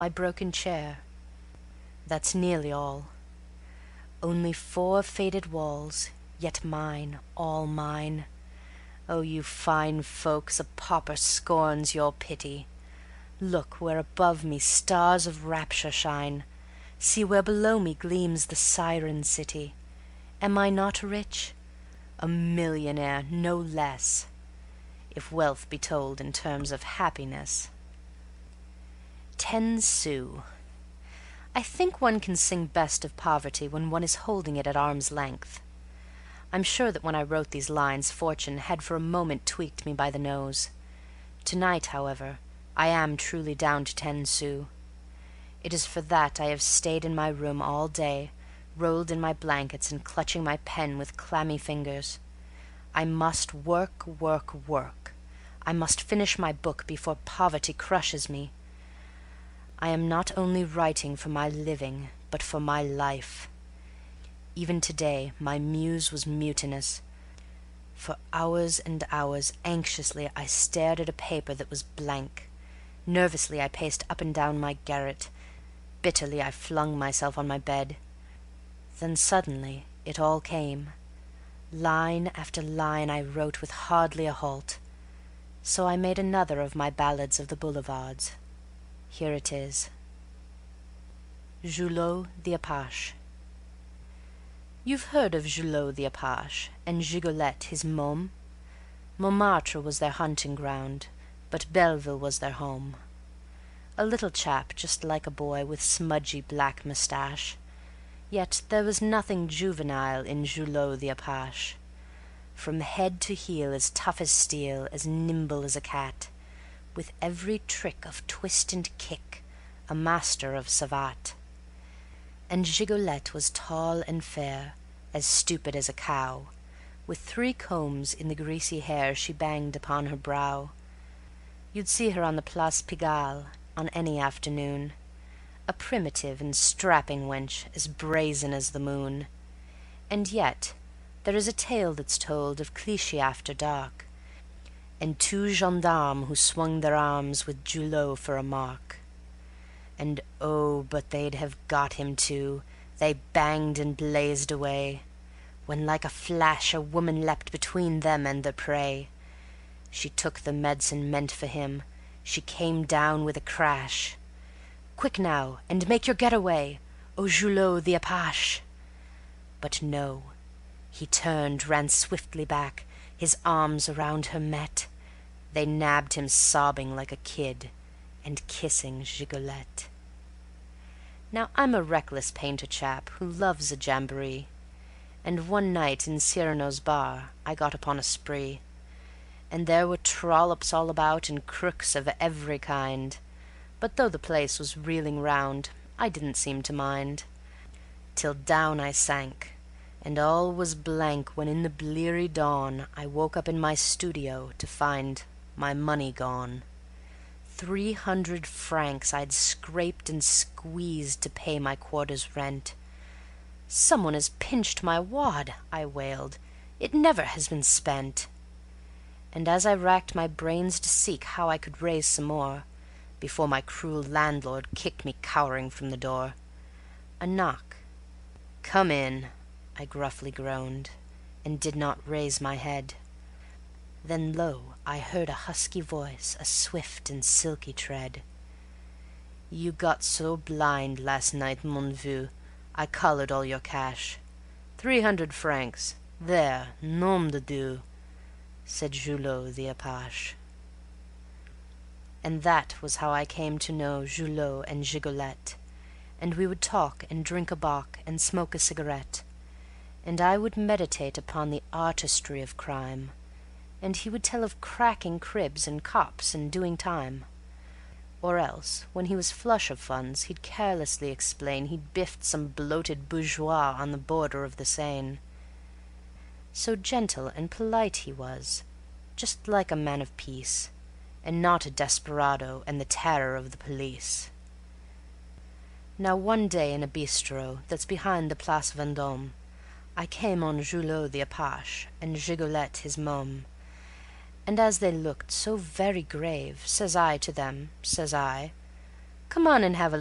my broken chair. That's nearly all. Only 4 faded walls, yet mine, all mine. Oh, you fine folks, a pauper scorns your pity. Look where above me stars of rapture shine, see where below me gleams the Siren city. Am I not rich? A millionaire, no less, if wealth be told in terms of happiness. 10 sous. I think one can sing best of poverty when one is holding it at arm's length. I'm sure that when I wrote these lines fortune had for a moment tweaked me by the nose. Tonight, however, I am truly down to 10 sous. It is for that I have stayed in my room all day, rolled in my blankets and clutching my pen with clammy fingers. I must work, work, work. I must finish my book before poverty crushes me. I am not only writing for my living, but for my life. Even today my muse was mutinous. For hours and hours anxiously I stared at a paper that was blank. Nervously I paced up and down my garret. Bitterly I flung myself on my bed. Then suddenly it all came. Line after line I wrote with hardly a halt. So I made another of my ballads of the boulevards. Here it is. Julot the Apache. You've heard of Julot the Apache, and Gigolette his môme? Montmartre was their hunting ground, but Belleville was their home. A little chap just like a boy with smudgy black moustache, yet there was nothing juvenile in Julot the Apache. From head to heel as tough as steel, as nimble as a cat, with every trick of twist and kick, a master of savate. And Gigolette was tall and fair, as stupid as a cow, with 3 combs in the greasy hair she banged upon her brow. You'd see her on the Place Pigalle on any afternoon, a primitive and strapping wench, as brazen as the moon. And yet there is a tale that's told of Clichy after dark, and 2 gendarmes who swung their arms with Julot for a mark. And oh, but they'd have got him too, they banged and blazed away, when like a flash a woman leapt between them and their prey. She took the medicine meant for him, she came down with a crash. Quick now, and make your getaway, O Julot the Apache! But no, he turned, ran swiftly back, his arms around her met. They nabbed him sobbing like a kid, and kissing Gigolette. Now I'm a reckless painter chap who loves a jamboree, and one night in Cyrano's bar I got upon a spree, and there were trollops all about and crooks of every kind, but though the place was reeling round I didn't seem to mind, till down I sank, and all was blank when in the bleary dawn I woke up in my studio to find my money gone. 300 francs I'd scraped and squeezed to pay my quarter's rent. "Someone has pinched my wad," I wailed, "it never has been spent." And as I racked my brains to seek how I could raise some more, before my cruel landlord kicked me cowering from the door, a knock. "Come in," I gruffly groaned, and did not raise my head. Then lo, I heard a husky voice, a swift and silky tread. "You got so blind last night, mon vieux, I collared all your cash. 300 francs, there, nom de Dieu," said Julot the Apache. And that was how I came to know Julot and Gigolette, and we would talk and drink a bock and smoke a cigarette, and I would meditate upon the artistry of crime, and he would tell of cracking cribs and cops and doing time. Or else, when he was flush of funds, he'd carelessly explain he'd biffed some bloated bourgeois on the border of the Seine. So gentle and polite he was, just like a man of peace, and not a desperado and the terror of the police. Now one day in a bistro that's behind the Place Vendôme, I came on Julot the Apache and Gigolette his môme, and as they looked so very grave, says I to them, says I, Come on and have a